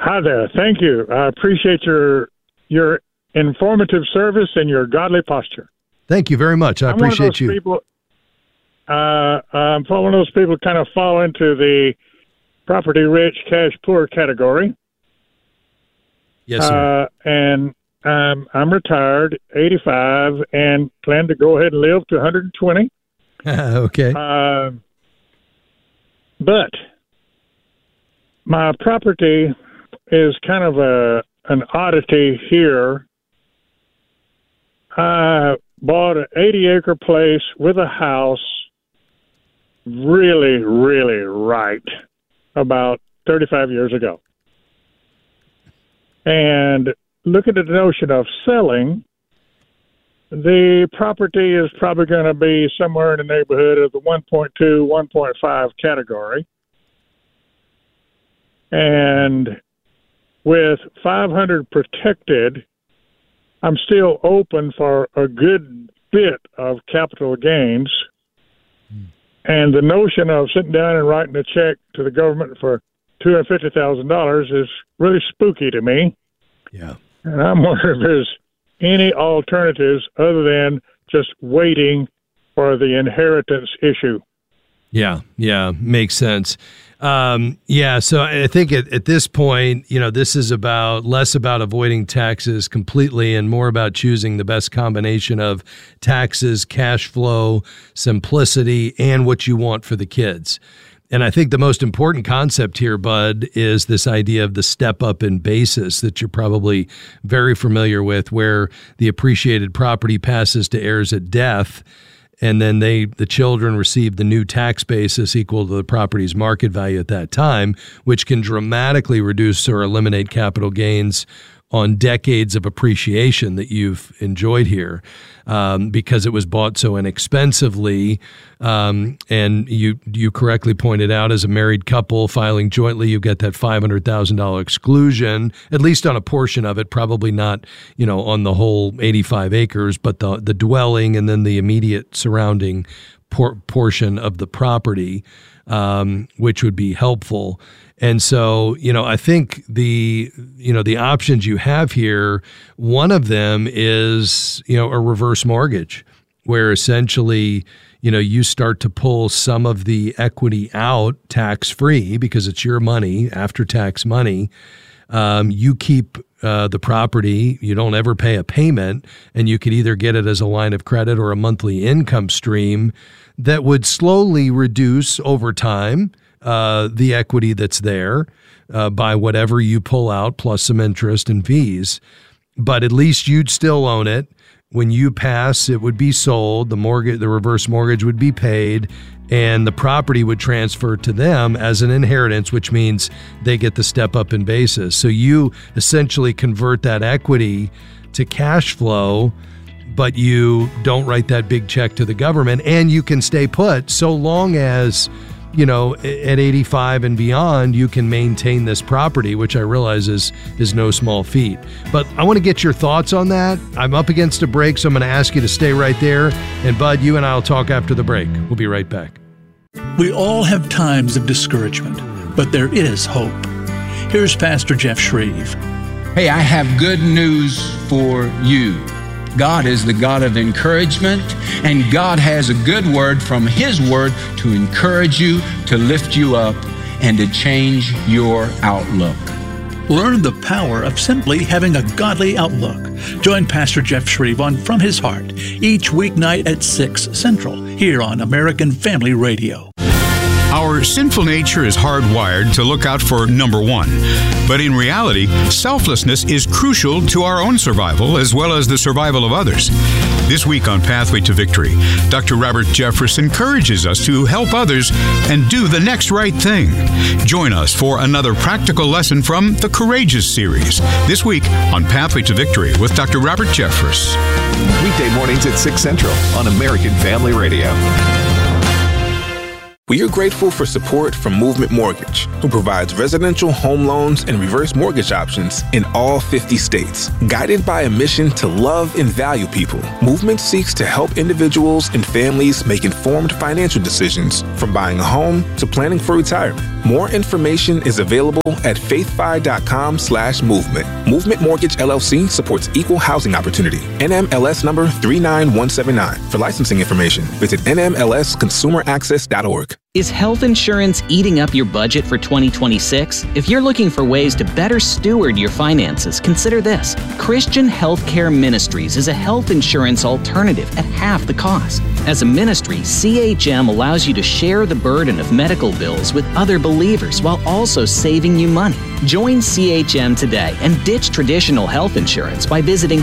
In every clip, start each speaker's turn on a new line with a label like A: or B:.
A: Hi there. Thank you. I appreciate your informative service and your godly posture.
B: Thank you very much. I appreciate you.
A: I'm one of those people kind of fall into the property rich, cash poor category.
B: Yes, sir.
A: And I'm retired, 85, and plan to go ahead and live to 120.
B: Okay.
A: But my property is kind of an oddity here. I bought an 80-acre place with a house really, really right about 35 years ago. And looking at the notion of selling, the property is probably going to be somewhere in the neighborhood of the 1.2, 1.5 category. And with 500 protected, I'm still open for a good bit of capital gains. And the notion of sitting down and writing a check to the government for $250,000 is really spooky to me.
B: Yeah.
A: And I'm wondering if there's any alternatives other than just waiting for the inheritance issue.
B: Yeah, makes sense. So I think at this point, this is less about avoiding taxes completely and more about choosing the best combination of taxes, cash flow, simplicity, and what you want for the kids. And I think the most important concept here, Bud, is this idea of the step up in basis that you're probably very familiar with, where the appreciated property passes to heirs at death. And then the children receive the new tax basis equal to the property's market value at that time, which can dramatically reduce or eliminate capital gains on decades of appreciation that you've enjoyed here, because it was bought so inexpensively. And you correctly pointed out, as a married couple filing jointly, you get that $500,000 exclusion, at least on a portion of it, probably not, on the whole 85 acres, but the dwelling and then the immediate surrounding portion of the property, which would be helpful. And so, I think the options you have here, one of them is, a reverse mortgage, where essentially, you start to pull some of the equity out tax-free because it's your money, after-tax money. You keep the property, you don't ever pay a payment, and you could either get it as a line of credit or a monthly income stream that would slowly reduce over time the equity that's there by whatever you pull out plus some interest and fees. But at least you'd still own it. When you pass, it would be sold, the reverse mortgage would be paid, and the property would transfer to them as an inheritance, which means they get the step up in basis. So you essentially convert that equity to cash flow, but you don't write that big check to the government, and you can stay put so long as, at 85 and beyond, you can maintain this property, which I realize is no small feat. But I want to get your thoughts on that. I'm up against a break, so I'm going to ask you to stay right there. And Bud, you and I will talk after the break. We'll be right back.
C: We all have times of discouragement, but there is hope. Here's Pastor Jeff Shreve.
D: Hey, I have good news for you. God is the God of encouragement, and God has a good word from His word to encourage you, to lift you up, and to change your outlook.
C: Learn the power of simply having a godly outlook. Join Pastor Jeff Shreve on From His Heart each weeknight at 6 Central here on American Family Radio.
E: Our sinful nature is hardwired to look out for number one. But in reality, selflessness is crucial to our own survival as well as the survival of others. This week on Pathway to Victory, Dr. Robert Jeffress encourages us to help others and do the next right thing. Join us for another practical lesson from the Courageous series, this week on Pathway to Victory with Dr. Robert Jeffress.
F: Weekday mornings at 6 Central on American Family Radio.
G: We are grateful for support from Movement Mortgage, who provides residential home loans and reverse mortgage options in all 50 states. Guided by a mission to love and value people, Movement seeks to help individuals and families make informed financial decisions, from buying a home to planning for retirement. More information is available at faithfi.com/movement. Movement Mortgage LLC supports equal housing opportunity. NMLS number 39179. For licensing information, visit nmlsconsumeraccess.org.
H: Is health insurance eating up your budget for 2026? If you're looking for ways to better steward your finances, consider this. Christian Healthcare Ministries is a health insurance alternative at half the cost. As a ministry, CHM allows you to share the burden of medical bills with other believers while also saving you money. Join CHM today and ditch traditional health insurance by visiting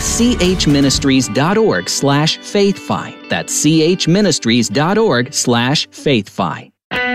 H: chministries.org/faithfi. That's chministries.org/faithfi.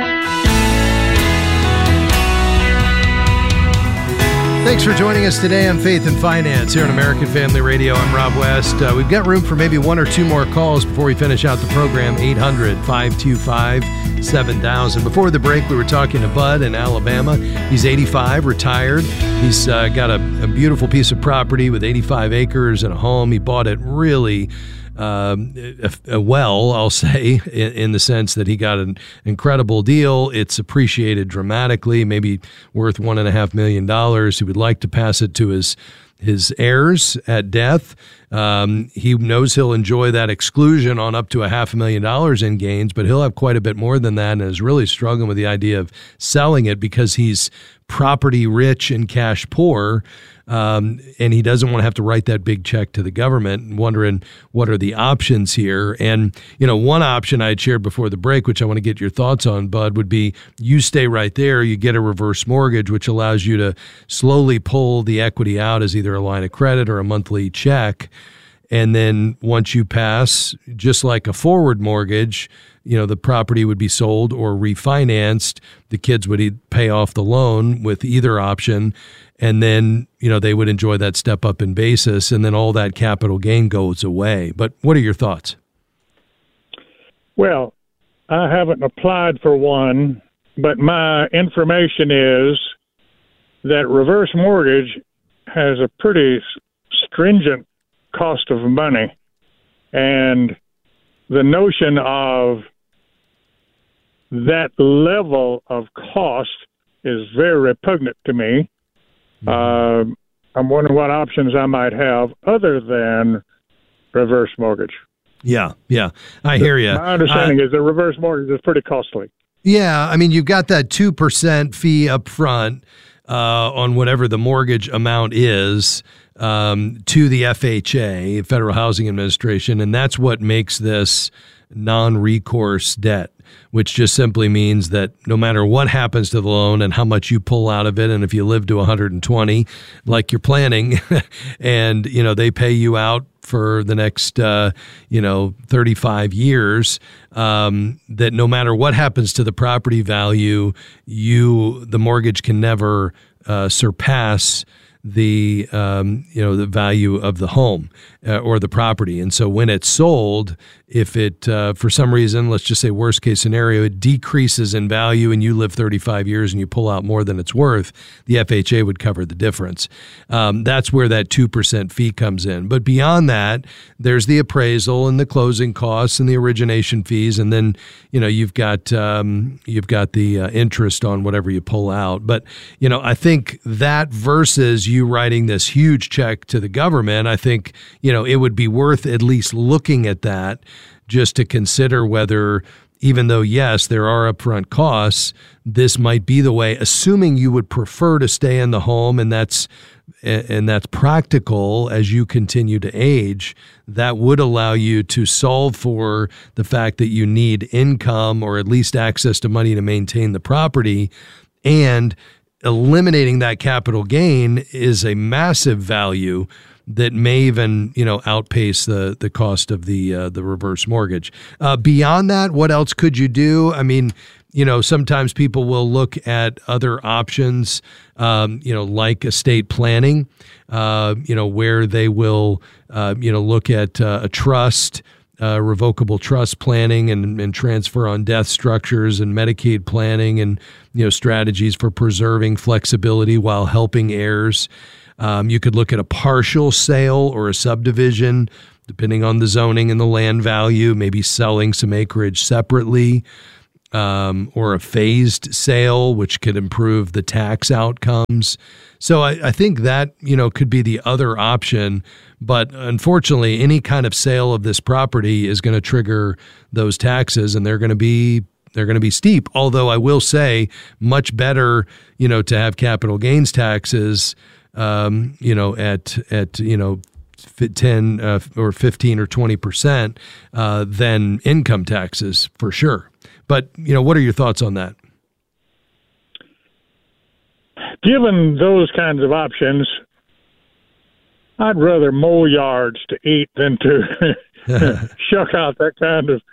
B: Thanks for joining us today on Faith and Finance here on American Family Radio. I'm Rob West. We've got room for maybe one or two more calls before we finish out the program. 800-525-7000. Before the break, we were talking to Bud in Alabama. He's 85, retired. He's got a beautiful piece of property with 85 acres and a home. He bought it really well, I'll say, in the sense that he got an incredible deal. It's appreciated dramatically, maybe worth $1.5 million. He would like to pass it to his heirs at death. He knows he'll enjoy that exclusion on up to $500,000 in gains, but he'll have quite a bit more than that and is really struggling with the idea of selling it because he's property rich and cash poor. And he doesn't want to have to write that big check to the government, and wondering what are the options here. And, one option I had shared before the break, which I want to get your thoughts on, Bud, would be you stay right there. You get a reverse mortgage, which allows you to slowly pull the equity out as either a line of credit or a monthly check. And then once you pass, just like a forward mortgage, the property would be sold or refinanced. The kids would pay off the loan with either option. And then, they would enjoy that step up in basis, and then all that capital gain goes away. But what are your thoughts?
A: Well, I haven't applied for one, but my information is that reverse mortgage has a pretty stringent cost of money. And the notion of that level of cost is very repugnant to me. I'm wondering what options I might have other than reverse mortgage.
B: Yeah, I hear you.
A: My understanding is that reverse mortgage is pretty costly.
B: Yeah, I mean, you've got that 2% fee up front on whatever the mortgage amount is to the FHA, Federal Housing Administration, and that's what makes this non-recourse debt, which just simply means that no matter what happens to the loan and how much you pull out of it, and if you live to 120 like you're planning, and they pay you out for the next 35 years, that no matter what happens to the property value, the mortgage can never surpass the the value of the home or the property. And so when it's sold, if it for some reason, let's just say worst case scenario, it decreases in value and you live 35 years and you pull out more than it's worth, the FHA would cover the difference. That's where that 2% fee comes in. But beyond that, there's the appraisal and the closing costs and the origination fees, and then you've got the interest on whatever you pull out. But I think that versus you writing this huge check to the government, I think it would be worth at least looking at that, just to consider whether, even though, yes, there are upfront costs, this might be the way, assuming you would prefer to stay in the home, and that's practical as you continue to age. That would allow you to solve for the fact that you need income or at least access to money to maintain the property, and eliminating that capital gain is a massive value that may even, outpace the cost of the reverse mortgage. Beyond that, what else could you do? I mean, sometimes people will look at other options, like estate planning, where they will, look at a trust, revocable trust planning and transfer on death structures and Medicaid planning and, strategies for preserving flexibility while helping heirs. You could look at a partial sale or a subdivision, depending on the zoning and the land value, maybe selling some acreage separately. or a phased sale, which could improve the tax outcomes. So I think that, could be the other option. But unfortunately, any kind of sale of this property is going to trigger those taxes, and they're going to be steep. Although I will say, much better, to have capital gains taxes, at 10 or 15 or 20% than income taxes for sure. But what are your thoughts on that?
A: Given those kinds of options, I'd rather mow yards to eat than to shuck out that kind of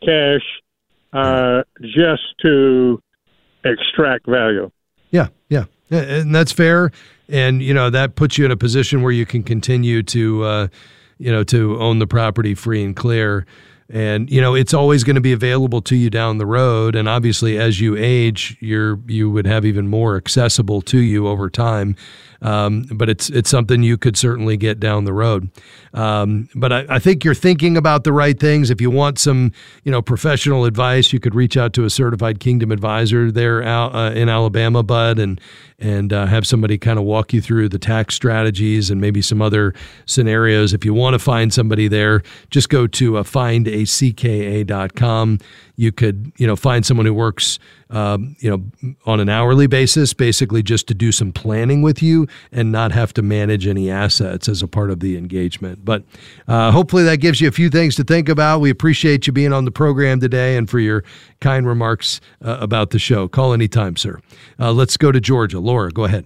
A: cash just to extract value. Yeah.
B: And that's fair. And, that puts you in a position where you can continue to, to own the property free and clear. And, it's always going to be available to you down the road. And obviously, as you age, you would have even more accessible to you over time. But it's something you could certainly get down the road. But I think you're thinking about the right things. If you want some, professional advice, you could reach out to a certified Kingdom advisor there in Alabama, Bud, and have somebody kind of walk you through the tax strategies and maybe some other scenarios. If you want to find somebody there, just go to findacka.com. You could, find someone who works, on an hourly basis, basically just to do some planning with you and not have to manage any assets as a part of the engagement. But hopefully that gives you a few things to think about. We appreciate you being on the program today and for your kind remarks about the show. Call anytime, sir. Let's go to Georgia. Laura, go ahead.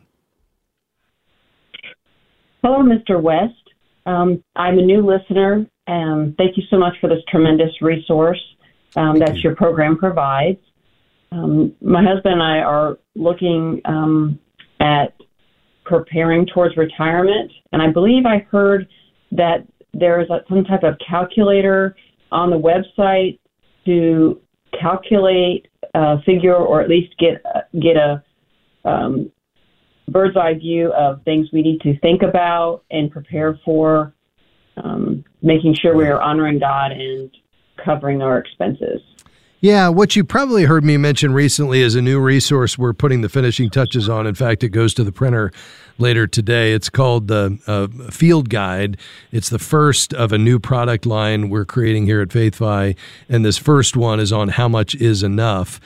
I: Hello, Mr. West. I'm a new listener. Thank you so much for this tremendous resource that your program provides. My husband and I are looking at preparing towards retirement, and I believe I heard that there is some type of calculator on the website to calculate a figure, or at least get a bird's eye view of things we need to think about and prepare for, making sure we are honoring God and covering our expenses.
B: Yeah, what you probably heard me mention recently is a new resource we're putting the finishing touches on. In fact, it goes to the printer later today. It's called the Field Guide. It's the first of a new product line we're creating here at FaithFi, and this first one is on how much is enough.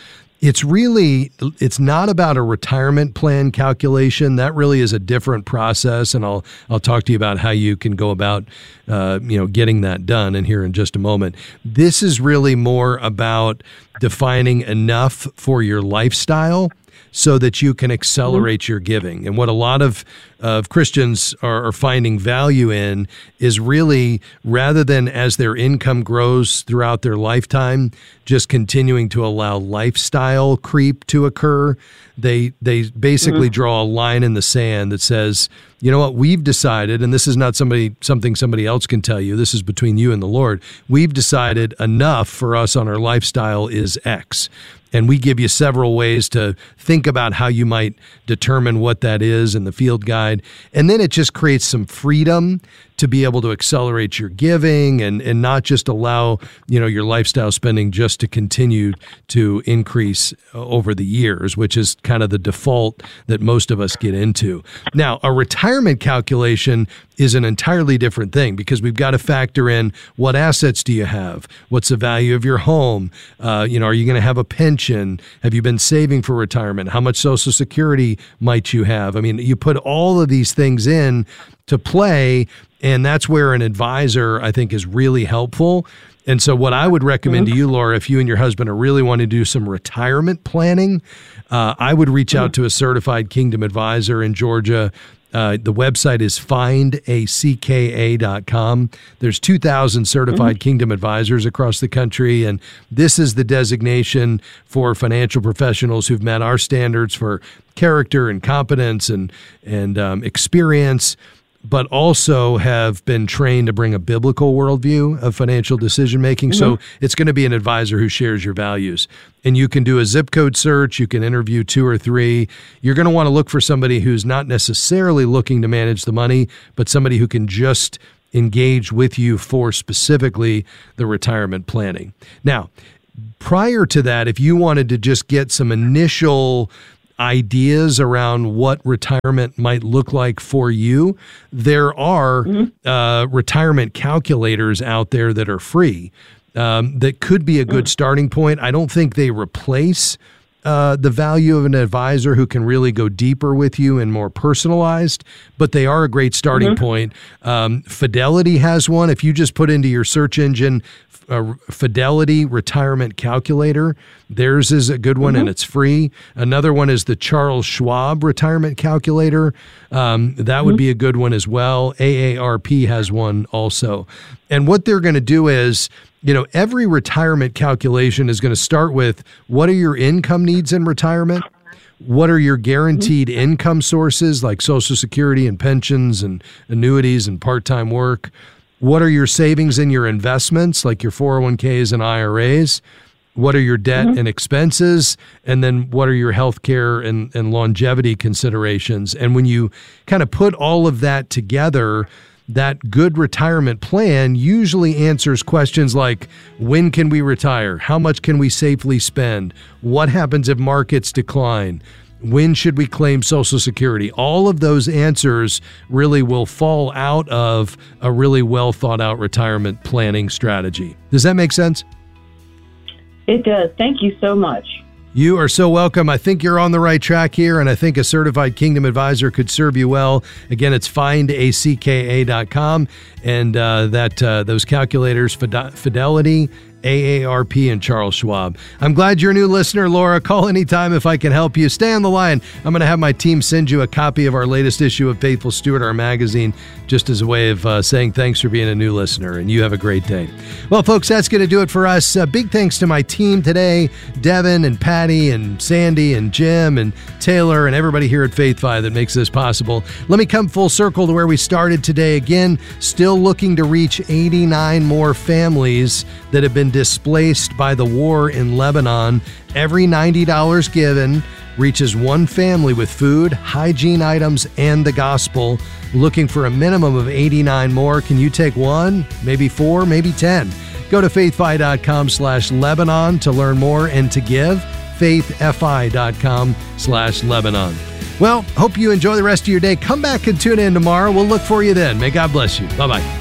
B: It's not about a retirement plan calculation. That really is a different process, and I'll talk to you about how you can go about getting that done in here in just a moment. This is really more about defining enough for your lifestyle so that you can accelerate your giving. And what a lot of Christians are finding value in is really, rather than as their income grows throughout their lifetime, just continuing to allow lifestyle creep to occur, they basically draw a line in the sand that says, you know what, we've decided, and this is not something somebody else can tell you, this is between you and the Lord, we've decided enough for us on our lifestyle is X. And we give you several ways to think about how you might determine what that is in the Field Guide. And then it just creates some freedom to be able to accelerate your giving and not just allow, your lifestyle spending just to continue to increase over the years, which is kind of the default that most of us get into. Now, a retirement calculation is an entirely different thing because we've got to factor in what assets do you have? What's the value of your home? Are you going to have a pension? Have you been saving for retirement? How much Social Security might you have? I mean, you put all of these things in to play, and that's where an advisor, I think, is really helpful. And so what I would recommend to you, Laura, if you and your husband are really wanting to do some retirement planning, I would reach out to a certified Kingdom advisor in Georgia. The website is findacka.com. There's 2,000 certified Kingdom advisors across the country, and this is the designation for financial professionals who've met our standards for character and competence and experience, but also have been trained to bring a biblical worldview of financial decision-making. So it's going to be an advisor who shares your values. And you can do a zip code search. You can interview 2 or 3. You're going to want to look for somebody who's not necessarily looking to manage the money, but somebody who can just engage with you for specifically the retirement planning. Now, prior to that, if you wanted to just get some initial ideas around what retirement might look like for you, there are retirement calculators out there that are free that could be a good starting point. I don't think they replace the value of an advisor who can really go deeper with you and more personalized, but they are a great starting point. Fidelity has one. If you just put into your search engine Fidelity Retirement Calculator, theirs is a good one and it's free. Another one is the Charles Schwab Retirement Calculator. That would be a good one as well. AARP has one also. And what they're going to do is, every retirement calculation is going to start with, what are your income needs in retirement? What are your guaranteed income sources like Social Security and pensions and annuities and part-time work? What are your savings and your investments like your 401ks and IRAs? What are your debt and expenses? And then what are your health care and longevity considerations? And when you kind of put all of that together, that good retirement plan usually answers questions like, when can we retire? How much can we safely spend? What happens if markets decline? When should we claim Social Security? All of those answers really will fall out of a really well thought out retirement planning strategy. Does that make sense?
I: It does. Thank you so much.
B: You are so welcome. I think you're on the right track here, and I think a certified Kingdom advisor could serve you well. Again, it's findacka.com, and those calculators, Fidelity, AARP, and Charles Schwab. I'm glad you're a new listener, Laura. Call anytime if I can help you. Stay on the line. I'm going to have my team send you a copy of our latest issue of Faithful Steward, our magazine, just as a way of saying thanks for being a new listener, and you have a great day. Well, folks, that's going to do it for us. Big thanks to my team today, Devin and Patty and Sandy and Jim and Taylor and everybody here at FaithFi that makes this possible. Let me come full circle to where we started today. Again, still looking to reach 89 more families that have been displaced by the war in Lebanon. Every $90 given reaches one family with food, hygiene items, and the gospel. Looking for a minimum of 89 more. Can you take one, maybe 4, maybe 10? Go to faithfi.com/Lebanon to learn more and to give. faithfi.com/Lebanon. Well, hope you enjoy the rest of your day. Come back and tune in tomorrow. We'll look for you then. May God bless you. Bye-bye.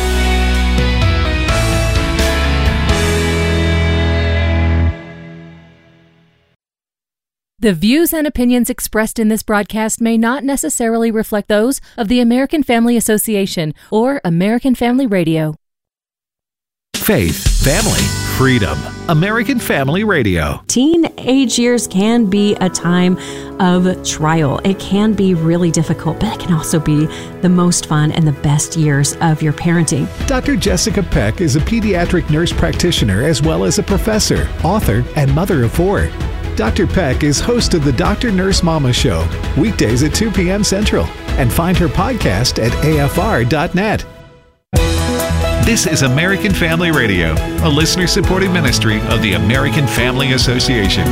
J: The views and opinions expressed in this broadcast may not necessarily reflect those of the American Family Association or American Family Radio.
K: Faith, family, freedom. American Family Radio.
L: Teenage years can be a time of trial. It can be really difficult, but it can also be the most fun and the best years of your parenting.
M: Dr. Jessica Peck is a pediatric nurse practitioner as well as a professor, author, and mother of 4. Dr. Peck is host of the Dr. Nurse Mama Show, weekdays at 2 p.m. Central, and find her podcast at afr.net.
K: This is American Family Radio, a listener-supported ministry of the American Family Association.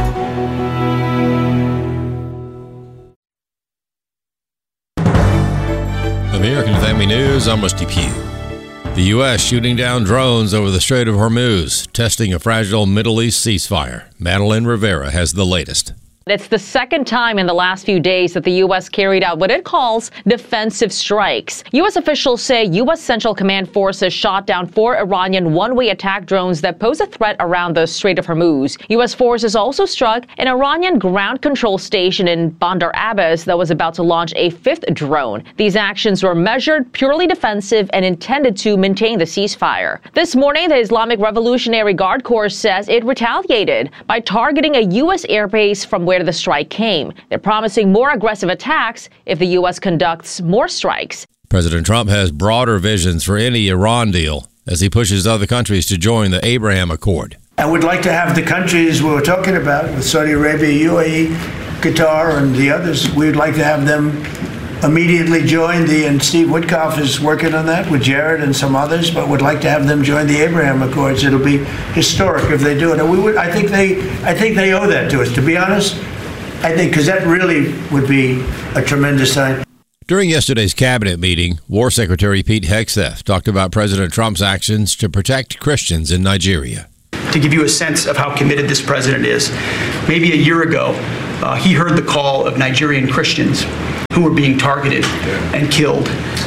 N: American Family News, I'm Rusty Pugh. The U.S. shooting down drones over the Strait of Hormuz, testing a fragile Middle East ceasefire. Madeline Rivera has the latest.
O: It's the second time in the last few days that the U.S. carried out what it calls defensive strikes. U.S. officials say U.S. Central Command forces shot down 4 Iranian one-way attack drones that pose a threat around the Strait of Hormuz. U.S. forces also struck an Iranian ground control station in Bandar Abbas that was about to launch a 5th drone. These actions were measured, purely defensive, and intended to maintain the ceasefire. This morning, the Islamic Revolutionary Guard Corps says it retaliated by targeting a U.S. airbase from where the strike came. They're promising more aggressive attacks if the U.S. conducts more strikes.
N: President Trump has broader visions for any Iran deal as he pushes other countries to join the Abraham Accord.
P: I would like to have the countries we were talking about with Saudi Arabia, UAE, Qatar, and the others, we would like to have them immediately join and Steve Witkoff is working on that with Jared and some others, but would like to have them join the Abraham Accords. It'll be historic if they do it. And I think they owe that to us, to be honest. I think, because that really would be a tremendous sign.
N: During yesterday's cabinet meeting, War Secretary Pete Hegseth talked about President Trump's actions to protect Christians in Nigeria.
Q: to give you a sense of how committed this president is. Maybe a year ago, he heard the call of Nigerian Christians who were being targeted and killed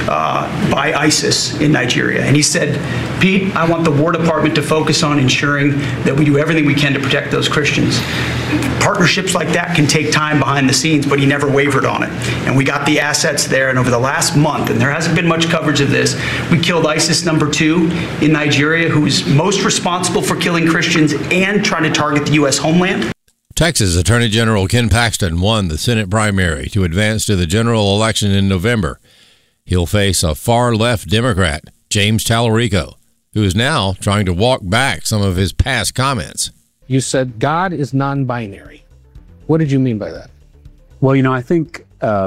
Q: by ISIS in Nigeria. And he said, Pete, I want the War Department to focus on ensuring that we do everything we can to protect those Christians. Partnerships like that can take time behind the scenes, but he never wavered on it. And we got the assets there, and over the last month, and there hasn't been much coverage of this, we killed ISIS #2 in Nigeria, who is most responsible for killing Christians and trying to target the U.S. homeland.
N: Texas Attorney General Ken Paxton won the Senate primary to advance to the general election in November. He'll face a far-left Democrat, James Tallarico, who is now trying to walk back some of his past comments.
R: You said God is non-binary. What did you mean by that?
S: Well, I think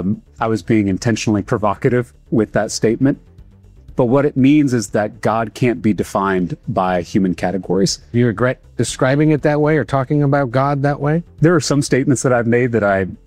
S: I was being intentionally provocative with that statement. But what it means is that God can't be defined by human categories.
R: Do you regret describing it that way or talking about God that way?
S: There are some statements that I've made that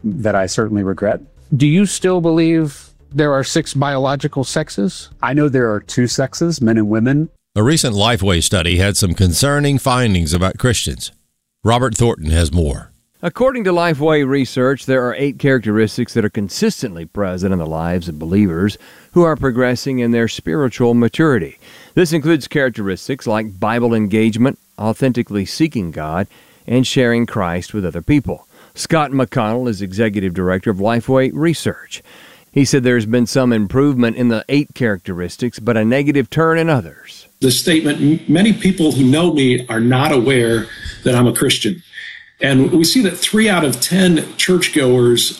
S: I certainly regret.
R: Do you still believe there are 6 biological sexes?
S: I know there are 2 sexes, men and women.
N: A recent Lifeway study had some concerning findings about Christians. Robert Thornton has more.
T: According to Lifeway research, there are 8 characteristics that are consistently present in the lives of believers who are progressing in their spiritual maturity. This includes characteristics like Bible engagement, authentically seeking God, and sharing Christ with other people. Scott McConnell is executive director of Lifeway Research. He said there's been some improvement in the 8 characteristics, but a negative turn in others.
U: The statement, many people who know me are not aware that I'm a Christian. And we see that 3 out of 10 churchgoers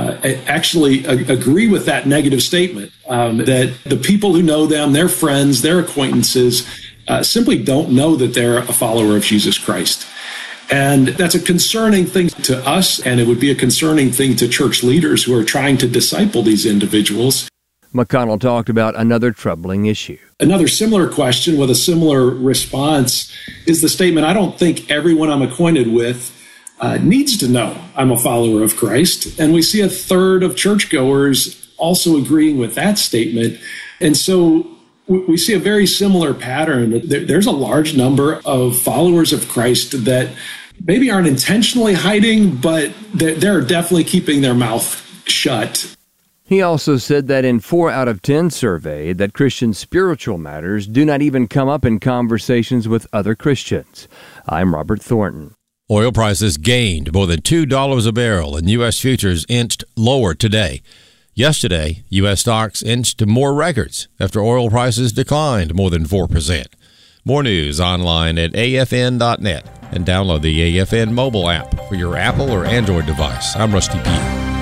U: actually agree with that negative statement, that the people who know them, their friends, their acquaintances, simply don't know that they're a follower of Jesus Christ. And that's a concerning thing to us, and it would be a concerning thing to church leaders who are trying to disciple these individuals.
T: McConnell talked about another troubling issue.
U: Another similar question with a similar response is the statement, I don't think everyone I'm acquainted with needs to know I'm a follower of Christ. And we see a third of churchgoers also agreeing with that statement. And so we see a very similar pattern. There's a large number of followers of Christ that maybe aren't intentionally hiding, but they're definitely keeping their mouth shut.
T: He also said that in 4 out of 10 surveyed that Christian spiritual matters do not even come up in conversations with other Christians. I'm Robert Thornton.
N: Oil prices gained more than $2 a barrel, and U.S. futures inched lower today. Yesterday, U.S. stocks inched to more records after oil prices declined more than 4%. More news online at afn.net and download the AFN mobile app for your Apple or Android device. I'm Rusty Pugh.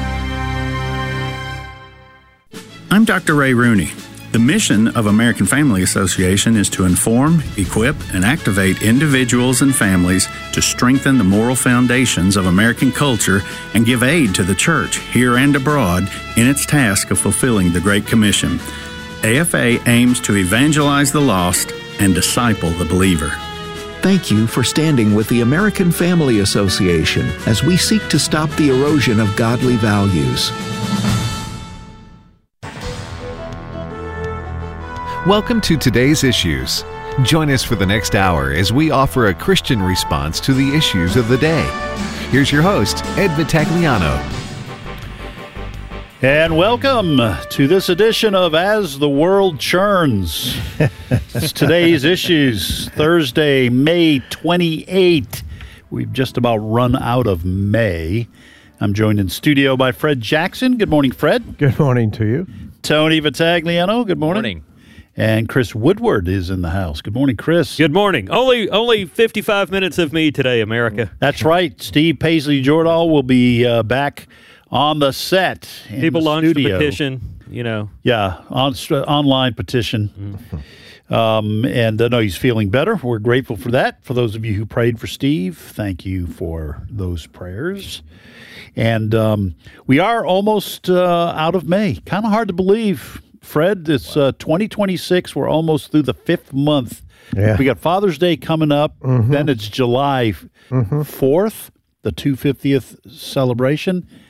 V: I'm Dr. Ray Rooney. The mission of American Family Association is to inform, equip, and activate individuals and families to strengthen the moral foundations of American culture and give aid to the church, here and abroad, in its task of fulfilling the Great Commission. AFA aims to evangelize the lost and disciple the believer.
F: Thank you for standing with the American Family Association as we seek to stop the erosion of godly values.
M: Welcome to Today's Issues. Join us for the next hour as we offer a Christian response to the issues of the day. Here's your host, Ed Vitagliano.
W: And welcome to this edition of As the World Churns. It's Today's Issues, Thursday, May 28. We've just about run out of May. I'm joined in studio by Fred Jackson. Good morning, Fred.
X: Good morning to you.
W: Tony Vitagliano. Good morning. Good morning. And Chris Woodward is in the house. Good morning, Chris.
Y: Good morning. Only 55 minutes of me today, America.
W: That's right. Steve Paisley-Jordahl will be back on the set.
Y: People launched the petition, you know.
W: Yeah, online petition. Mm-hmm. And I know he's feeling better. We're grateful for that. For those of you who prayed for Steve, thank you for those prayers. And we are almost out of May. Kind of hard to believe. Fred, it's 2026. We're almost through the 5th month.
X: Yeah.
W: We got Father's Day coming up. Mm-hmm. Then it's July 4th, the 250th celebration.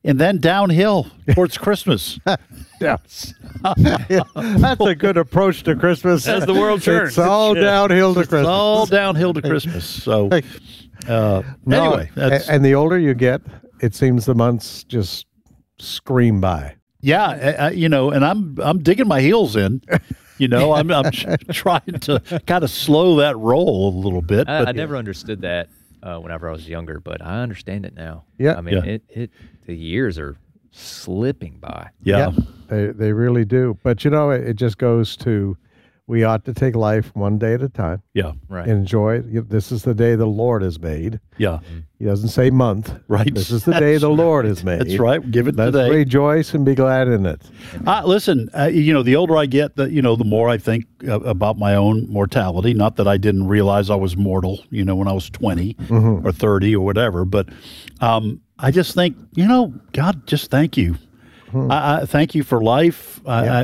W: and then downhill towards Christmas.
C: Yes. That's a good approach to Christmas.
Y: As the world turns.
C: It's all downhill to Christmas.
W: It's all downhill to Christmas. So, anyway.
C: And the older you get, it seems the months just scream by.
W: Yeah, and I'm digging my heels in. I'm trying to kind of slow that roll a little bit.
D: I never understood that whenever I was younger, but I understand it now.
C: Yeah.
D: I mean, the years are slipping by.
W: Yeah.
C: They really do. But, it just goes to we ought to take life one day at a time.
W: Yeah.
D: Right.
C: Enjoy it. This is the day the Lord has made.
W: Yeah.
C: He doesn't say month.
W: Right.
C: This is the day the Lord has made.
W: That's right. Give it
C: Let's
W: today.
C: rejoice and be glad in it.
W: Listen, the older I get, the more I think about my own mortality. Not that I didn't realize I was mortal, when I was 20 or 30 or whatever. But I just think, God, just thank you. I thank you for life.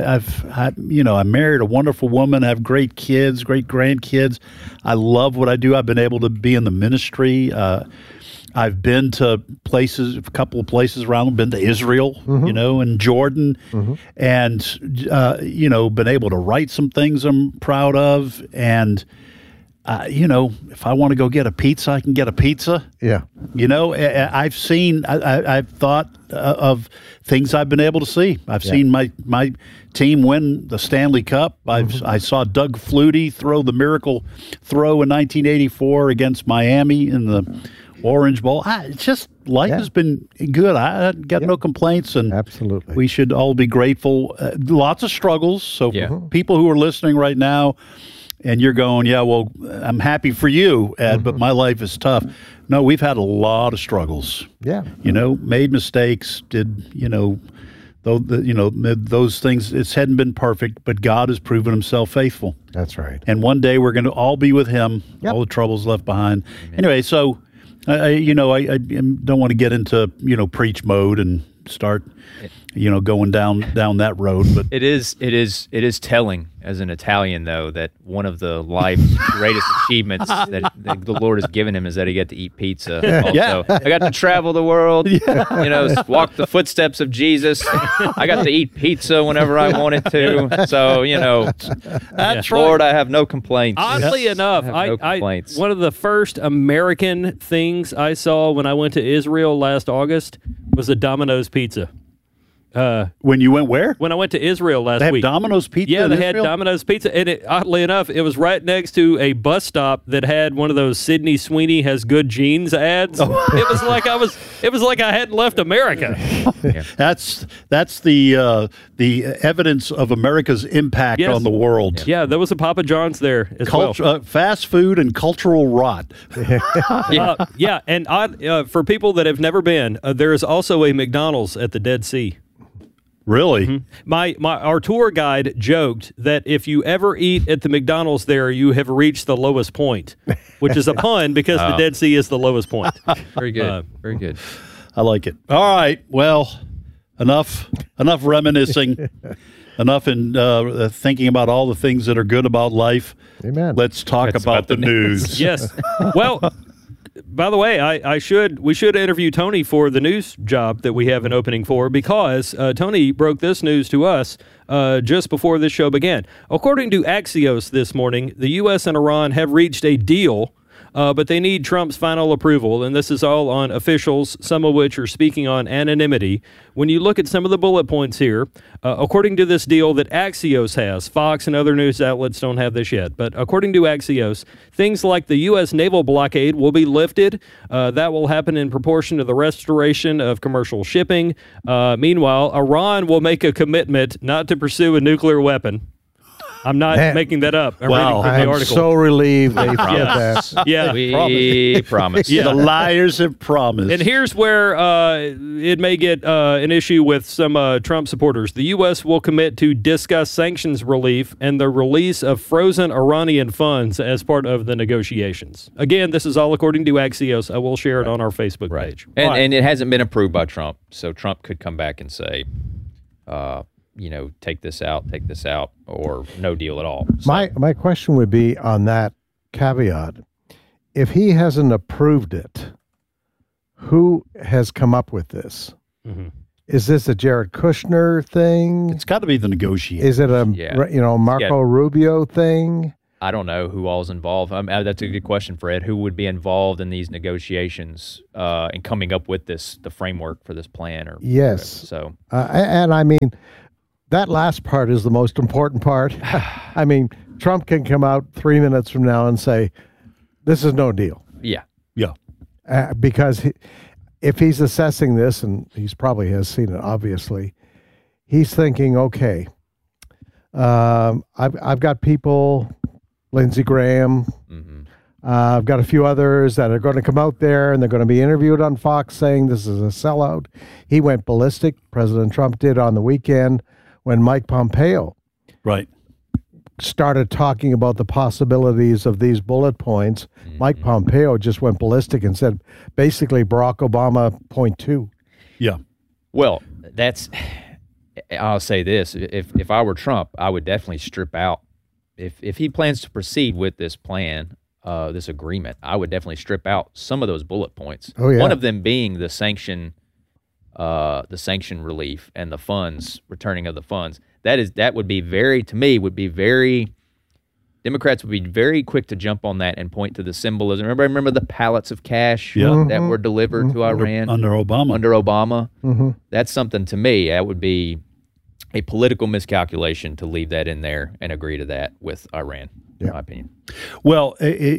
W: I married a wonderful woman, have great kids, great grandkids. I love what I do. I've been able to be in the ministry. I've been to a couple of places around, been to Israel, and Jordan, and, been able to write some things I'm proud of. And, if I want to go get a pizza, I can get a pizza.
C: Yeah.
W: I've seen, I've thought of things I've been able to see. I've seen my team win the Stanley Cup. I saw Doug Flutie throw the miracle throw in 1984 against Miami in the Orange Bowl. It's just life has been good. I got no complaints, and
C: absolutely,
W: we should all be grateful. Lots of struggles. So for people who are listening right now, and you're going, well, I'm happy for you, Ed, but my life is tough. No, we've had a lot of struggles.
C: Yeah.
W: Made mistakes, those things. It hadn't been perfect, but God has proven himself faithful.
C: That's right.
W: And one day we're going to all be with him, all the troubles left behind. Amen. Anyway, so, I don't want to get into, preach mode and start, going down that road. But
D: it is telling as an Italian, though, that one of the life's greatest achievements that the Lord has given him is that he got to eat pizza. Also, I got to travel the world, walk the footsteps of Jesus. I got to eat pizza whenever I wanted to. So,
W: that's
D: Lord, I have no complaints.
Y: Oddly enough, one of the first American things I saw when I went to Israel last August was a Domino's pizza.
W: When you went where?
Y: When I went to Israel last week.
W: They have Domino's pizza.
Y: Yeah,
W: in
Y: they
W: Israel?
Y: had Domino's pizza, and oddly enough, it was right next to a bus stop that had one of those Sydney Sweeney has good genes ads. It was like I hadn't left America.
W: That's the evidence of America's impact on the world.
Y: Yeah, there was a Papa John's there as well.
W: Fast food and cultural rot.
Y: And for people that have never been, there is also a McDonald's at the Dead Sea.
W: Really?
Y: Mm-hmm. Our tour guide joked that if you ever eat at the McDonald's there, you have reached the lowest point, which is a pun because the Dead Sea is the lowest point.
D: Very good. Very good.
W: I like it. All right. Well, enough reminiscing. Enough in thinking about all the things that are good about life.
C: Amen.
W: Let's talk about the news.
Y: Yes. Well, by the way, we should interview Tony for the news job that we have an opening for, because Tony broke this news to us just before this show began. According to Axios this morning, the U.S. and Iran have reached a deal, but they need Trump's final approval, and this is all on officials, some of which are speaking on anonymity. When you look at some of the bullet points here, according to this deal that Axios has, Fox and other news outlets don't have this yet, but according to Axios, things like the U.S. naval blockade will be lifted. That will happen in proportion to the restoration of commercial shipping. Meanwhile, Iran will make a commitment not to pursue a nuclear weapon. I'm not making that up. I'm reading from the article.
C: I'm so relieved they said that.
Y: Yeah,
D: we promise.
W: Yeah. The liars have promised.
Y: And here's where it may get an issue with some Trump supporters. The U.S. will commit to discuss sanctions relief and the release of frozen Iranian funds as part of the negotiations. Again, this is all according to Axios. I will share it on our Facebook page.
D: And it hasn't been approved by Trump, so Trump could come back and say, take this out, or no deal at all. So.
C: My question would be on that caveat. If he hasn't approved it, who has come up with this? Is this a Jared Kushner thing?
W: It's got to be the negotiator.
C: Is it a Marco Rubio thing?
D: I don't know who all's involved. That's a good question, Fred. Who would be involved in these negotiations and coming up with the framework for this plan? Or
C: yes.
D: So,
C: and I mean, that last part is the most important part. I mean, Trump can come out 3 minutes from now and say, "This is no deal."
D: Yeah.
C: Because if he's assessing this, and he probably has seen it, obviously, he's thinking, "Okay, I've got people." Lindsey Graham. I've got a few others that are going to come out there and they're going to be interviewed on Fox saying this is a sellout. He went ballistic. President Trump did on the weekend when Mike Pompeo started talking about the possibilities of these bullet points. Mike Pompeo just went ballistic and said basically Barack Obama 0.2.
W: Yeah.
D: Well, I'll say this. If I were Trump, I would definitely strip out. If he plans to proceed with this plan, this agreement, I would definitely strip out some of those bullet points.
C: Oh, yeah.
D: One of them being the sanction relief and the funds, returning of the funds. That would be very Democrats would be very quick to jump on that and point to the symbolism. Remember the pallets of cash that were delivered to Iran
W: under Obama.
D: That's something to me. That would be a political miscalculation to leave that in there and agree to that with Iran, in my opinion.
W: Well,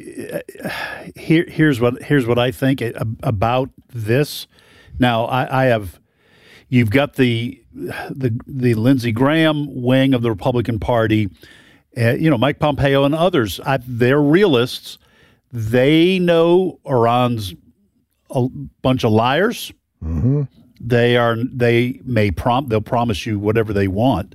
W: here's what I think about this. Now, you've got the Lindsey Graham wing of the Republican Party, Mike Pompeo and others. They're realists. They know Iran's a bunch of liars. They'll promise you whatever they want,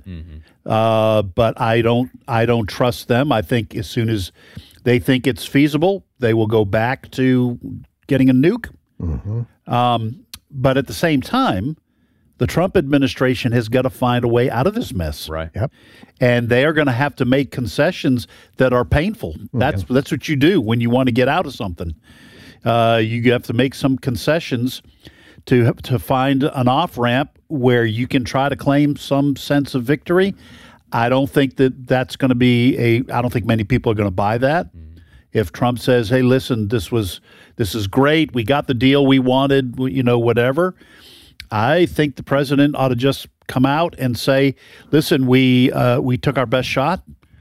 W: but I don't trust them. I think as soon as they think it's feasible, they will go back to getting a nuke. But at the same time, the Trump administration has got to find a way out of this mess.
D: Right.
C: Yep.
W: And they are going to have to make concessions that are painful. That's what you do when you want to get out of something. You have to make some concessions to find an off-ramp where you can try to claim some sense of victory. I don't think that's going to be I don't think many people are going to buy that. If Trump says, "Hey, listen, this is great. We got the deal we wanted, whatever." I think the president ought to just come out and say, "Listen, we took our best shot.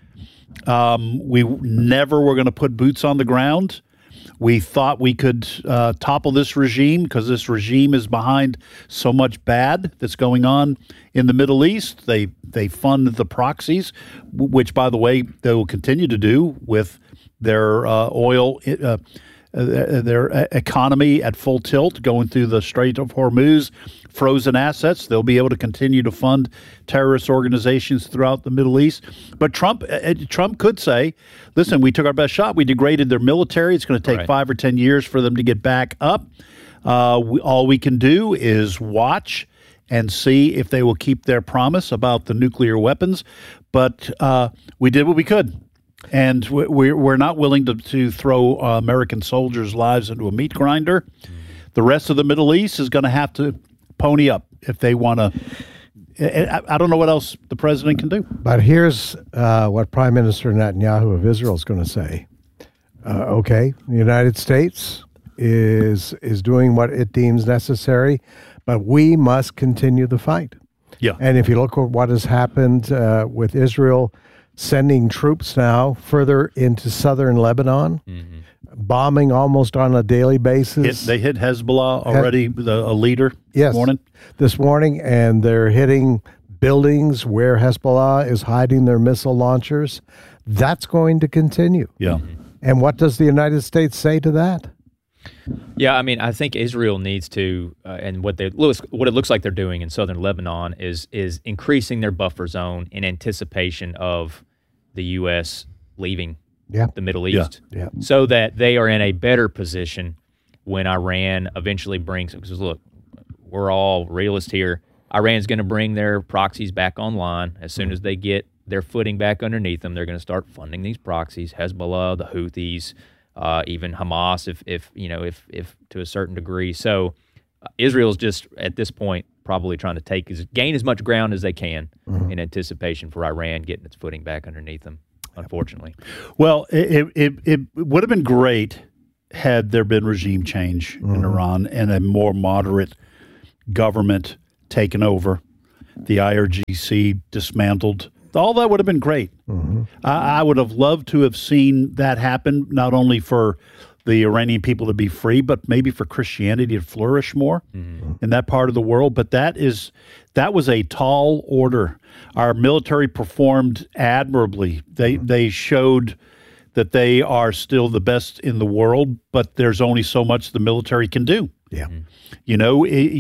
W: We never were going to put boots on the ground. We thought we could topple this regime because this regime is behind so much bad that's going on in the Middle East. They fund the proxies, which, by the way, they will continue to do with their oil, their economy at full tilt, going through the Strait of Hormuz, frozen assets. They'll be able to continue to fund terrorist organizations throughout the Middle East. But Trump could say, listen, we took our best shot. We degraded their military. It's going to take 5 or 10 years for them to get back up. All we can do is watch and see if they will keep their promise about the nuclear weapons. But we did what we could. And we're not willing to throw American soldiers' lives into a meat grinder. The rest of the Middle East is going to have to pony up if they want to. I don't know what else the president can do.
C: But here's what Prime Minister Netanyahu of Israel is going to say. Okay, the United States is doing what it deems necessary, but we must continue the fight.
W: Yeah.
C: And if you look at what has happened with Israel sending troops now further into southern Lebanon, bombing almost on a daily basis.
W: They hit Hezbollah already, a leader
C: this morning, and they're hitting buildings where Hezbollah is hiding their missile launchers. That's going to continue.
W: Yeah.
C: And what does the United States say to that?
D: Yeah, I mean, I think Israel needs to, and what it looks like they're doing in southern Lebanon is increasing their buffer zone in anticipation of the U.S. leaving the Middle East, so that they are in a better position when Iran eventually brings. Because look, we're all realists here. Iran's going to bring their proxies back online as soon as they get their footing back underneath them. They're going to start funding these proxies, Hezbollah, the Houthis. Even Hamas, if to a certain degree. So Israel's just at this point probably trying to gain as much ground as they can in anticipation for Iran getting its footing back underneath them, unfortunately.
W: Well, it would have been great had there been regime change in Iran and a more moderate government taken over, the IRGC dismantled. All that would have been great. I would have loved to have seen that happen, not only for the Iranian people to be free, but maybe for Christianity to flourish more in that part of the world. But that was a tall order. Our military performed admirably. They showed that they are still the best in the world, but there's only so much the military can do.
C: Yeah.
W: You know,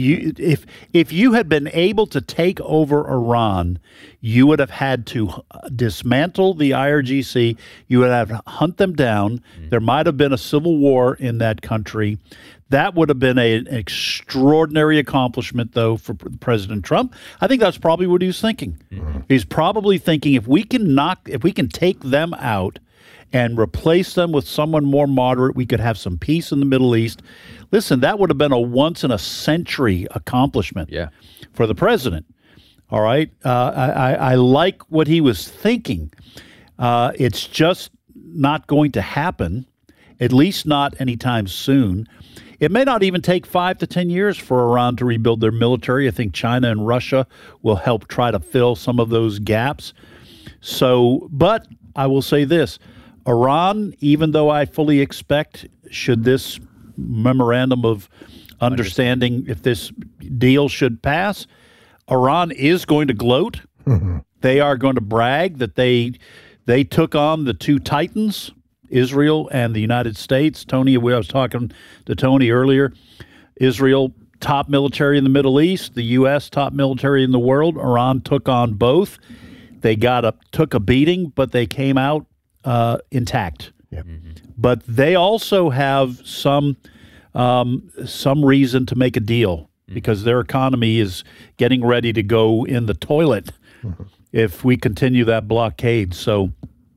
W: if you had been able to take over Iran, you would have had to dismantle the IRGC. You would have to hunt them down. There might have been a civil war in that country. That would have been an extraordinary accomplishment, though, for President Trump. I think that's probably what he was thinking. He's probably thinking if we can take them out and replace them with someone more moderate, we could have some peace in the Middle East. Listen, that would have been a once-in-a-century accomplishment for the president. All right? I like what he was thinking. It's just not going to happen, at least not anytime soon. It may not even take 5 to 10 years for Iran to rebuild their military. I think China and Russia will help try to fill some of those gaps. So, but I will say this. Iran, even though I fully expect, should this memorandum of understanding, if this deal should pass, Iran is going to gloat. They are going to brag that they took on the two titans, Israel and the United States. I was talking to Tony earlier. Israel, top military in the Middle East. The U.S., top military in the world. Iran took on both. They took a beating, but they came out intact. But they also have some reason to make a deal because their economy is getting ready to go in the toilet if we continue that blockade. So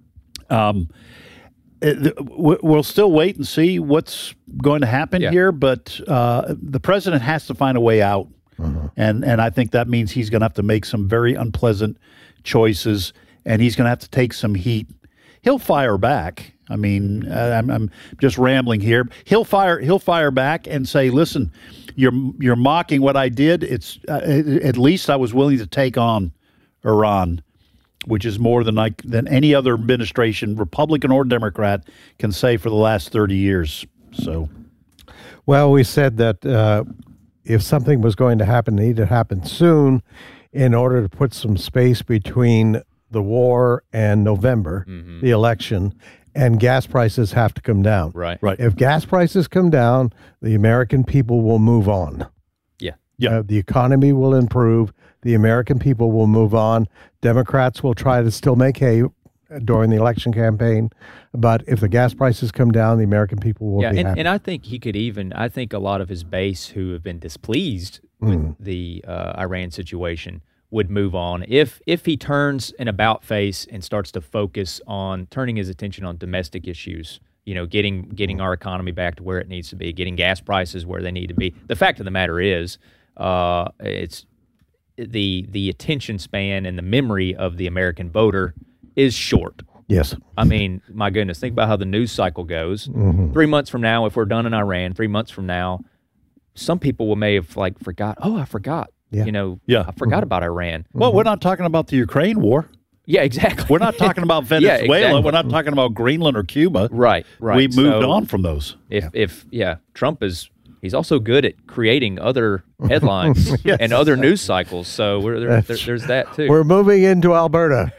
W: we'll still wait and see what's going to happen here, but the president has to find a way out. And I think that means he's going to have to make some very unpleasant choices, and he's going to have to take some heat. He'll fire back. I mean, I'm just rambling here. He'll fire back and say, "Listen, you're mocking what I did. It's at least I was willing to take on Iran, which is more than any other administration, Republican or Democrat, can say for the last 30 years." So,
C: well, we said that if something was going to happen, it needed to happen soon, in order to put some space between the war and November, the election, and gas prices have to come down.
D: Right.
C: If gas prices come down, the American people will move on. The economy will improve. The American people will move on. Democrats will try to still make hay during the election campaign. But if the gas prices come down, the American people will be happy.
D: And I think I think a lot of his base who have been displeased with the Iran situation would move on if he turns an about face and starts to focus on turning his attention on domestic issues, getting our economy back to where it needs to be, getting gas prices where they need to be. The fact of the matter is, it's the attention span and the memory of the American voter is short.
C: Yes.
D: I mean, my goodness, think about how the news cycle goes. 3 months from now, if we're done in Iran, 3 months from now, some people may have forgot. Oh, I forgot. I forgot about Iran.
W: Well, we're not talking about the Ukraine war.
D: Yeah, exactly.
W: We're not talking about Venezuela.
D: Exactly.
W: We're not talking about Greenland or Cuba.
D: Right.
W: We've moved on from those.
D: If Trump he's also good at creating other headlines and other news cycles. So there's that too.
C: We're moving into Alberta.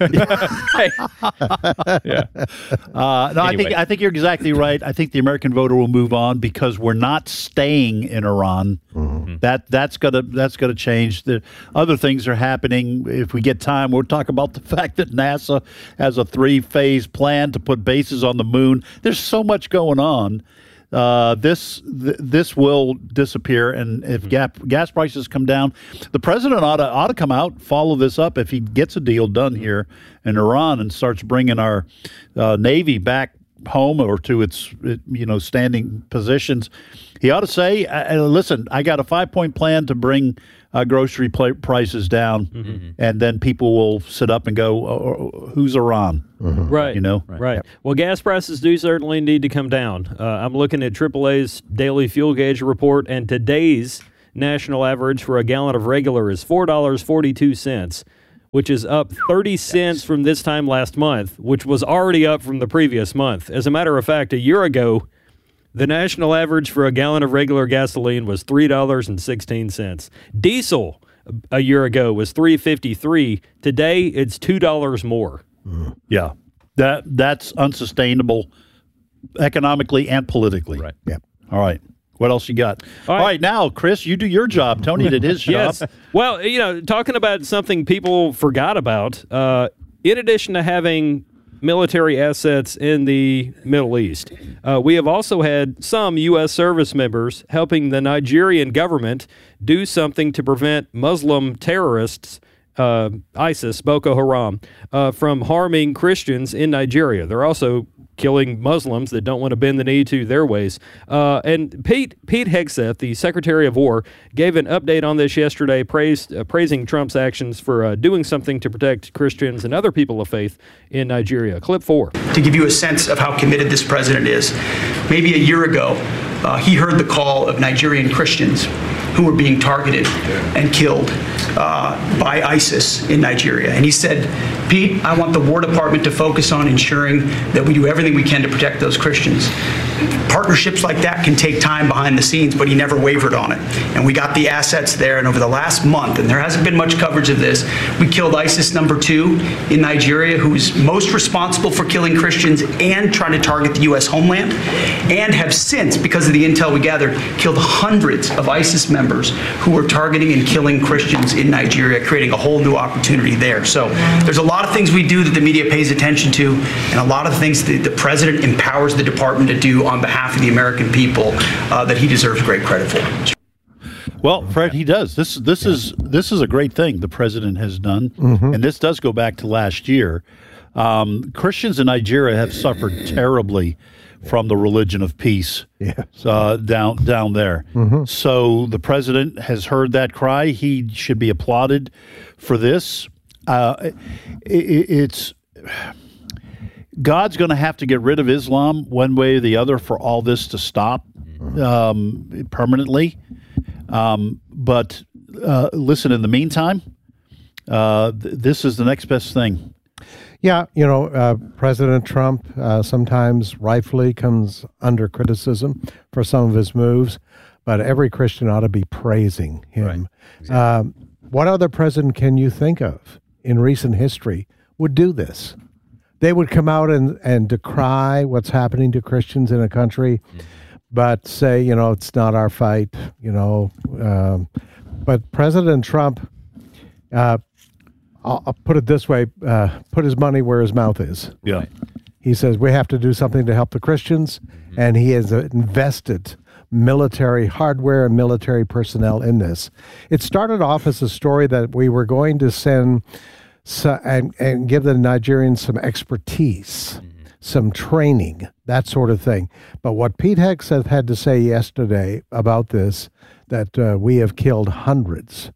W: Anyway. I think you're exactly right. I think the American voter will move on because we're not staying in Iran. That's gonna change. The other things are happening. If we get time, we'll talk about the fact that NASA has a 3-phase plan to put bases on the moon. There's so much going on. This will disappear, and if gas prices come down, the president ought to come out, follow this up if he gets a deal done here in Iran and starts bringing our Navy back home or to its standing positions. He ought to say, "Listen, I got a 5-point plan to bring grocery prices down, and then people will sit up and go, "Who's Iran?"
Y: Right.
W: You know,
Y: right. Yep. Well, gas prices do certainly need to come down. I'm looking at AAA's daily fuel gauge report, and today's national average for a gallon of regular is $4.42, which is up 30 cents from this time last month, which was already up from the previous month. As a matter of fact, a year ago, the national average for a gallon of regular gasoline was $3.16. Diesel a year ago was $3.53. Today, it's $2 more.
W: Yeah, that's unsustainable economically and politically.
D: Right.
W: Yeah. All right. What else you got? All right, now, Chris, you do your job. Tony did his job.
Y: Yes. Well, talking about something people forgot about, in addition to having military assets in the Middle East, we have also had some U.S. service members helping the Nigerian government do something to prevent Muslim terrorists, ISIS, Boko Haram, from harming Christians in Nigeria. They're also killing Muslims that don't want to bend the knee to their ways. And Pete Hegseth, the Secretary of War, gave an update on this yesterday, praising Trump's actions for doing something to protect Christians and other people of faith in Nigeria. Clip 4.
Q: To give you a sense of how committed this president is, maybe a year ago, he heard the call of Nigerian Christians who were being targeted and killed by ISIS in Nigeria. And he said, Pete, I want the War Department to focus on ensuring that we do everything we can to protect those Christians. Partnerships like that can take time behind the scenes, but he never wavered on it. And we got the assets there, and over the last month, and there hasn't been much coverage of this, we killed ISIS #2 in Nigeria, who is most responsible for killing Christians and trying to target the U.S. homeland, and have since, because of the intel we gathered, killed hundreds of ISIS members who were targeting and killing Christians in Nigeria, creating a whole new opportunity there. So there's a lot of things we do that the media pays attention to, and a lot of things that the president empowers the department to do on behalf of the American people that he deserves great credit for.
W: Well, Fred, he does. This is a great thing the president has done, and this does go back to last year. Christians in Nigeria have suffered terribly from the religion of peace down there. So the president has heard that cry. He should be applauded for this. It's God's going to have to get rid of Islam one way or the other for all this to stop permanently. But listen, in the meantime, this is the next best thing.
C: Yeah, President Trump sometimes rightfully comes under criticism for some of his moves, but every Christian ought to be praising him. Right. Exactly. What other president can you think of in recent history would do this? They would come out and decry what's happening to Christians in a country, but say, it's not our fight, But President Trump, I'll put it this way, put his money where his mouth is.
W: Yeah.
C: He says we have to do something to help the Christians, and he has invested military hardware and military personnel in this. It started off as a story that we were going to send and give the Nigerians some expertise, some training, that sort of thing. But what Pete Hegseth had to say yesterday about this, that we have killed hundreds,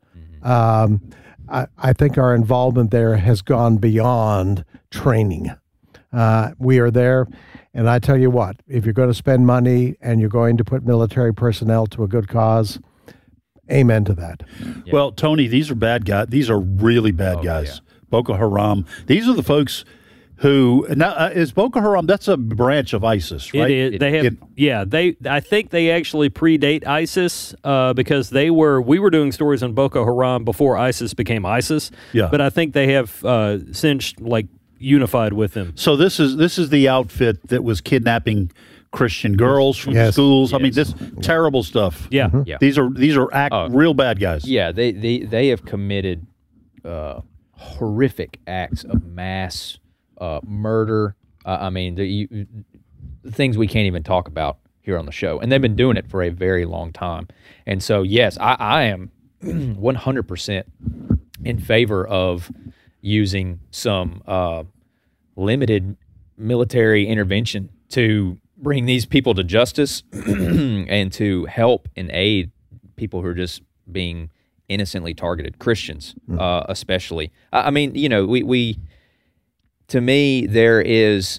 C: I think our involvement there has gone beyond training. We are there, and I tell you what, if you're going to spend money and you're going to put military personnel to a good cause, amen to that.
W: Yeah. Well, Tony, these are bad guys. These are really bad guys. Yeah. Boko Haram. These are the folks who now is Boko Haram. That's a branch of ISIS, right?
Y: It is. They have. I think they actually predate ISIS because we were doing stories on Boko Haram before ISIS became ISIS.
W: Yeah.
Y: But I think they have since unified with them.
W: So this is the outfit that was kidnapping Christian girls from schools. Yes. I mean, this terrible stuff.
Y: Yeah.
W: Yeah. These are real bad guys.
D: Yeah. They have committed horrific acts of mass murder. I mean, the things we can't even talk about here on the show. And they've been doing it for a very long time. And so, yes, I am 100% in favor of using some limited military intervention to bring these people to justice and to help and aid people who are just being innocently targeted, Christians especially. I mean, we to me, there is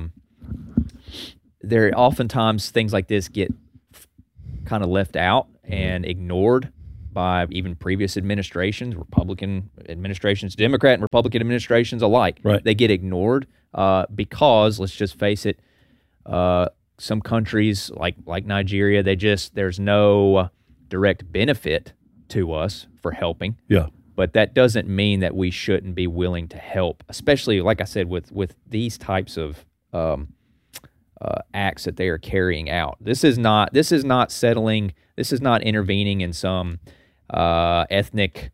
D: there oftentimes things like this get kind of left out and ignored by even previous administrations, Republican administrations, Democrat and Republican administrations alike.
W: Right.
D: They get ignored because, let's just face it, some countries like Nigeria, there's no direct benefit to us for helping.
W: Yeah.
D: But that doesn't mean that we shouldn't be willing to help, especially, like I said, with these types of acts that they are carrying out. This is not settling. This is not intervening in some ethnic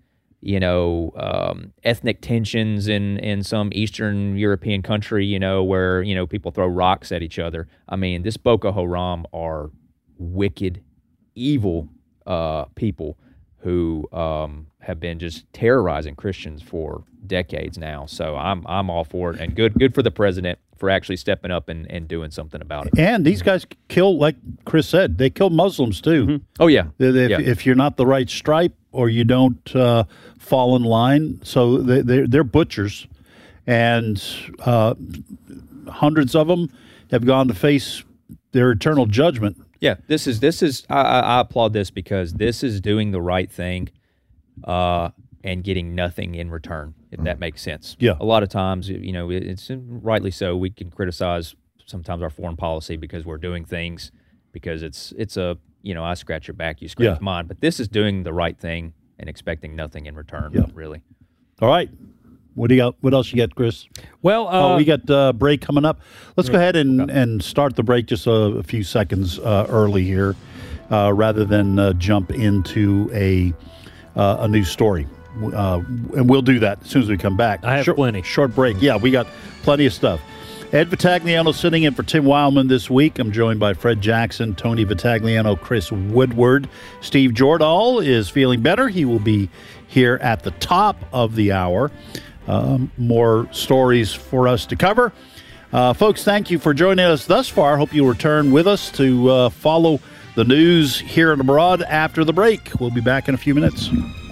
D: tensions in some Eastern European country, where people throw rocks at each other. I mean, this Boko Haram are wicked, evil people who have been just terrorizing Christians for decades now. So I'm all for it, and good for the president for actually stepping up and doing something about it.
W: And these guys kill, like Chris said, they kill Muslims too.
D: Mm-hmm. Oh yeah.
W: If you're not the right stripe or you don't fall in line, so they're butchers, and hundreds of them have gone to face their eternal judgment.
D: Yeah, this is I applaud this because this is doing the right thing and getting nothing in return, if that makes sense.
W: Yeah.
D: A lot of times, it's rightly so, we can criticize sometimes our foreign policy because we're doing things because it's a, I scratch your back, you scratch mine. But this is doing the right thing and expecting nothing in return, really.
W: All right. What do you got? What else you got, Chris?
Y: Well,
W: we got break coming up. Let's go ahead and start the break just a few seconds early here, rather than jump into a new story. And we'll do that as soon as we come back.
Y: I have plenty.
W: Short break. Yeah, we got plenty of stuff. Ed Vitagliano sitting in for Tim Wildman this week. I'm joined by Fred Jackson, Tony Vitagliano, Chris Woodward. Steve Jordahl is feeling better. He will be here at the top of the hour. More stories for us to cover. Folks, thank you for joining us thus far. Hope you'll return with us to follow the news here and abroad after the break. We'll be back in a few minutes.